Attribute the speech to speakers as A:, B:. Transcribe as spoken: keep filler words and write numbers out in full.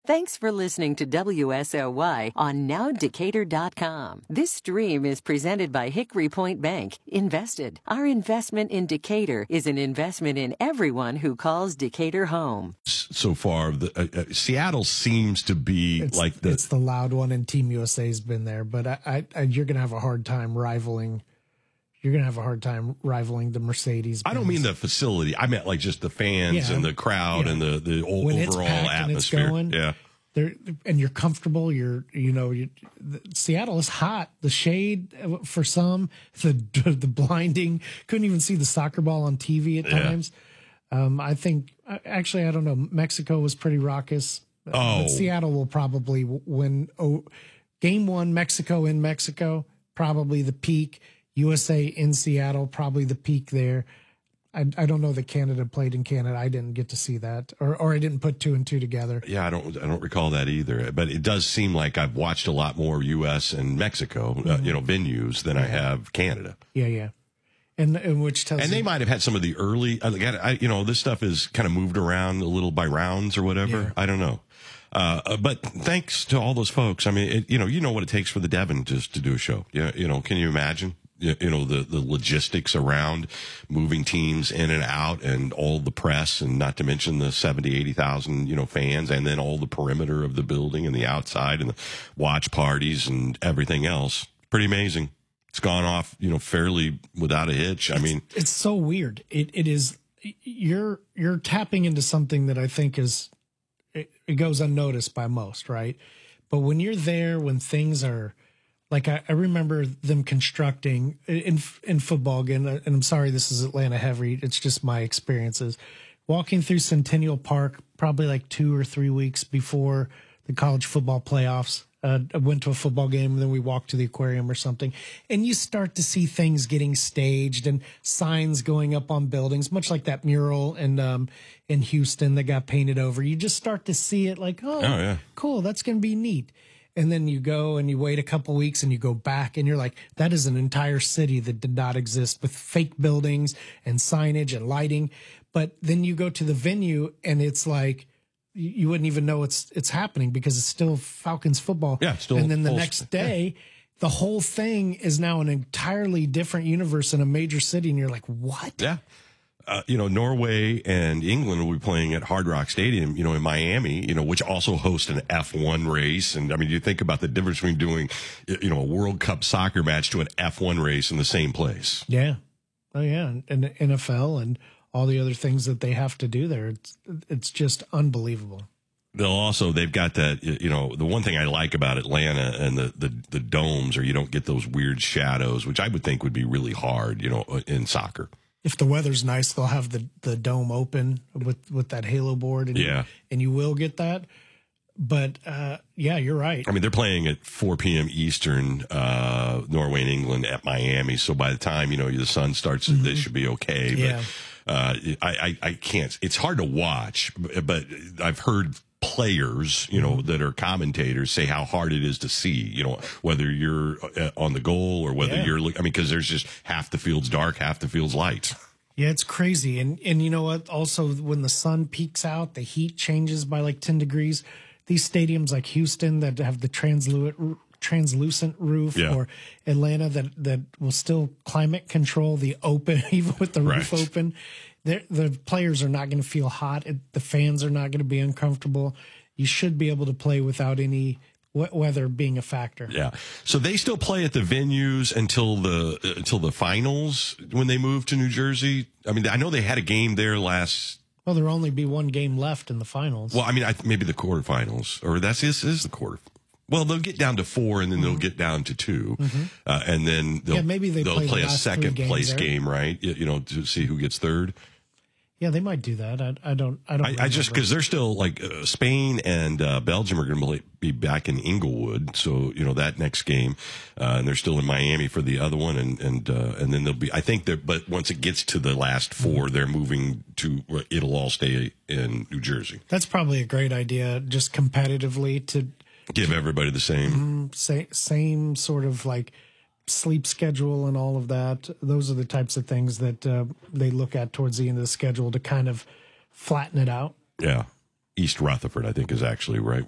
A: Thanks for listening to W S L Y on now decatur dot com. This stream is presented by Hickory Point Bank. Invested. Our investment in Decatur is an investment in everyone who calls Decatur home.
B: So far, the, uh, uh, Seattle seems to be
C: it's,
B: like the...
C: It's the loud one, and Team U S A's been there. But I, I, I, you're going to have a hard time rivaling... You're going to have a hard time rivaling the Mercedes.
B: I don't mean the facility. I meant like just the fans
C: yeah.
B: and the crowd yeah. and the, the o-
C: when
B: overall
C: it's
B: atmosphere.
C: And it's going,
B: yeah.
C: They're, and you're comfortable. You're, you know, you, the, Seattle is hot. The shade for some, the the blinding. Couldn't even see the soccer ball on T V at times. Yeah. Um, I think, actually, I don't know. Mexico was pretty raucous.
B: Oh.
C: But Seattle will probably win. Oh, game one, Mexico in Mexico, probably the peak. U S A in Seattle, probably the peak there. I, I don't know that Canada played in Canada. I didn't get to see that, or or I didn't put two and two together.
B: Yeah, I don't I don't recall that either. But it does seem like I've watched a lot more U S and Mexico, mm-hmm. uh, you know, venues than yeah. I have Canada.
C: Yeah, yeah. And, and which tells
B: and
C: you,
B: they might have had some of the early. I, I, you know, this stuff is kind of moved around a little by rounds or whatever. Yeah. I don't know. Uh, but thanks to all those folks. I mean, it, you know, you know what it takes for the Devon just to do a show. Yeah, you know, can you imagine? You know, the, the logistics around moving teams in and out and all the press, and not to mention the seventy, eighty thousand, you know, fans, and then all the perimeter of the building and the outside and the watch parties and everything else. Pretty amazing. It's gone off, you know, fairly without a hitch. I
C: it's,
B: mean,
C: it's so weird. It, it is, you're, you're tapping into something that I think is, it, it goes unnoticed by most, right? But when you're there, when things are, Like I, I remember them constructing in in football again, and I'm sorry this is Atlanta heavy. It's just my experiences. Walking through Centennial Park, probably like two or three weeks before the college football playoffs. Uh, I went to a football game, and then we walked to the aquarium or something, and you start to see things getting staged and signs going up on buildings, much like that mural in um, in Houston that got painted over. You just start to see it like, oh,
B: oh yeah.
C: cool, that's going to be neat. And then you go and you wait a couple weeks and you go back and you're like, that is an entire city that did not exist, with fake buildings and signage and lighting. But then you go to the venue and it's like, you wouldn't even know it's it's happening because it's still Falcons football.
B: Yeah, still.
C: And then the
B: full,
C: next day, yeah. the whole thing is now an entirely different universe in a major city. And you're like, what?
B: Yeah. Uh, you know, Norway and England will be playing at Hard Rock Stadium, you know, in Miami, you know, which also hosts an F one race. And I mean, you think about the difference between doing, you know, a World Cup soccer match to an F one race in the same place.
C: Yeah. Oh, yeah. And the N F L and all the other things that they have to do there. It's, it's just unbelievable.
B: They'll also, they've got that, you know, the one thing I like about Atlanta and the, the, the domes are you don't get those weird shadows, which I would think would be really hard, you know, in soccer.
C: If the weather's nice, they'll have the, the dome open with, with that halo board. And
B: yeah.
C: You, and you will get that. But, uh, yeah, you're right.
B: I mean, they're playing at four p.m. Eastern, uh, Norway and England at Miami. So by the time, you know, the sun starts, mm-hmm. they should be okay.
C: Yeah.
B: But uh, I, I, I can't. It's hard to watch, but I've heard players, you know, mm-hmm. that are commentators say how hard it is to see, you know, whether you're on the goal or whether yeah. you're, I mean, because there's just half the field's dark, half the field's light.
C: Yeah, it's crazy. And, and you know what? Also, when the sun peaks out, the heat changes by like ten degrees. These stadiums like Houston that have the translucent translucent roof,
B: yeah.
C: or Atlanta that, that will still climate control the open, even with the roof
B: right.
C: open. They're, the players are not going to feel hot. The fans are not going to be uncomfortable. You should be able to play without any weather being a factor.
B: Yeah. So they still play at the venues until the uh, until the finals when they move to New Jersey. I mean, I know they had a game there last.
C: Well, there'll only be one game left in the finals.
B: Well, I mean, I, maybe the quarterfinals, or that's this is the quarter. Well, they'll get down to four, and then mm-hmm. they'll get down to two,
C: mm-hmm.
B: uh, and then they'll
C: yeah, maybe they
B: they'll
C: play,
B: play
C: the
B: a second place
C: there.
B: game, right? You, you know, to see who gets third.
C: Yeah, they might do that. I, I don't. I don't.
B: I, I just because they're still like uh, Spain and uh, Belgium are going to be back in Inglewood, so you know that next game, uh, and they're still in Miami for the other one, and and uh, and then they'll be. I think that, but once it gets to the last four, they're moving to. It'll all stay in New Jersey.
C: That's probably a great idea, just competitively to
B: give everybody the same,
C: mm, same, same sort of like sleep schedule and all of that. Those are the types of things that uh, they look at towards the end of the schedule to kind of flatten it out.
B: Yeah. East Rutherford, I think, is actually right